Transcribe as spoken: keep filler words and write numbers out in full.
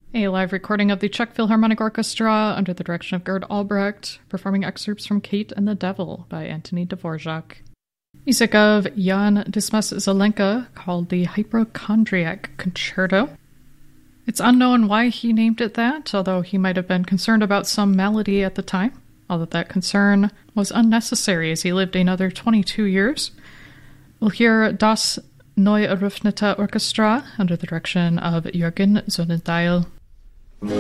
A live recording of the Czech Philharmonic Orchestra under the direction of Gerd Albrecht, performing excerpts from Kate and the Devil by Anthony Dvorak. Music of Jan Dismas Zelenka called the Hypochondriac Concerto. It's unknown why he named it that, although he might have been concerned about some malady at the time, although that concern was unnecessary as he lived another twenty-two years. We'll hear Das Neu Eröffnete Orchestra under the direction of Jürgen Sonnendahl.